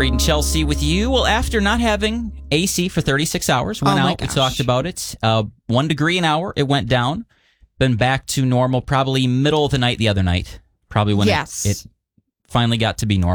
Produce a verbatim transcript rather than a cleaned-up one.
Reed and Chelsea with you. Well, after not having A C for thirty-six hours, went Oh my out, we gosh. talked about it. Uh, one degree an hour, it went down. Been back to normal probably middle of the night the other night. Probably when Yes. it, it finally got to be normal.